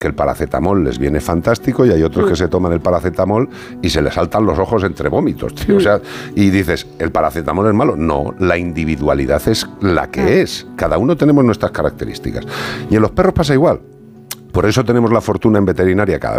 que el paracetamol les viene fantástico y hay otros que se toman el paracetamol y se les saltan los ojos entre vómitos, tío. O sea, y dices, ¿el paracetamol es malo? No, la individualidad es la que es. Cada uno tenemos nuestras características. Y en los perros pasa igual. Por eso tenemos la fortuna en veterinaria cada